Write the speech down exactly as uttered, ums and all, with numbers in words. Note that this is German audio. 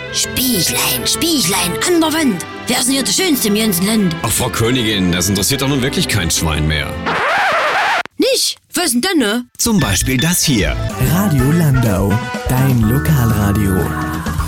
Spieglein, Spieglein, an der Wand. Wer ist denn hier der Schönste im ganzen Land? Ach, Frau Königin, das interessiert doch nun wirklich kein Schwein mehr. Nicht? Was ist denn dann, ne? Zum Beispiel das hier. Radio Landau, dein Lokalradio.